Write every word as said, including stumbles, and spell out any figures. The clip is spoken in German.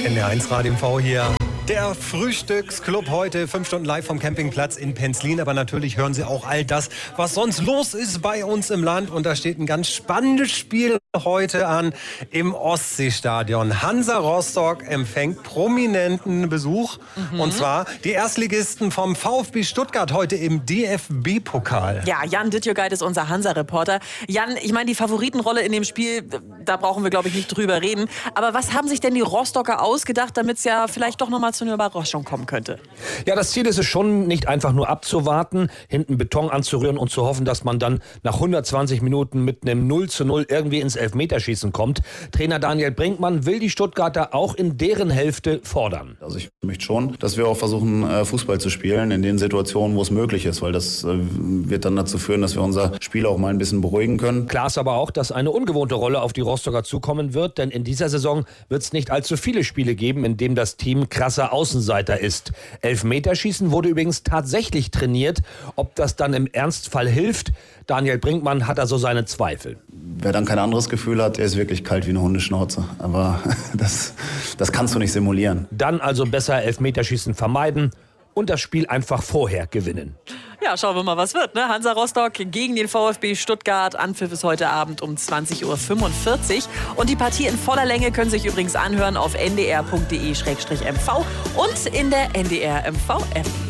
N D R eins Radio M V hier. Der Frühstücksclub heute, fünf Stunden live vom Campingplatz in Penzlin. Aber natürlich hören Sie auch all das, was sonst los ist bei uns im Land. Und da steht ein ganz spannendes Spiel heute an im Ostseestadion. Hansa Rostock empfängt prominenten Besuch. Mhm. Und zwar die Erstligisten vom VfB Stuttgart heute im D F B-Pokal. Ja, Jan Dittjogait ist unser Hansa-Reporter. Jan, ich meine, die Favoritenrolle in dem Spiel, da brauchen wir, glaube ich, nicht drüber reden. Aber was haben sich denn die Rostocker ausgedacht, damit es ja vielleicht doch noch mal zu einer Überraschung kommen könnte? Ja, das Ziel ist es schon, nicht einfach nur abzuwarten, hinten Beton anzurühren und zu hoffen, dass man dann nach hundertzwanzig Minuten mit einem null zu null irgendwie ins Elfmeterschießen kommt. Trainer Daniel Brinkmann will die Stuttgarter auch in deren Hälfte fordern. Also ich möchte schon, dass wir auch versuchen, Fußball zu spielen in den Situationen, wo es möglich ist, weil das wird dann dazu führen, dass wir unser Spiel auch mal ein bisschen beruhigen können. Klar ist aber auch, dass eine ungewohnte Rolle auf die Rostocker zukommen wird, denn in dieser Saison wird es nicht allzu viele Spiele geben, in denen das Team krasser Außenseiter ist. Elfmeterschießen wurde übrigens tatsächlich trainiert. Ob das dann im Ernstfall hilft, Daniel Brinkmann hat also seine Zweifel. Wer dann kein anderes Gefühl hat, der ist wirklich kalt wie eine Hundeschnauze. Aber das, das kannst du nicht simulieren. Dann also besser Elfmeterschießen vermeiden und das Spiel einfach vorher gewinnen. Ja, schauen wir mal, was wird. Ne? Hansa Rostock gegen den VfB Stuttgart. Anpfiff ist heute Abend um zwanzig Uhr fünfundvierzig. Und die Partie in voller Länge können Sie sich übrigens anhören auf n d r punkt d e slash m v und in der N D R M V App.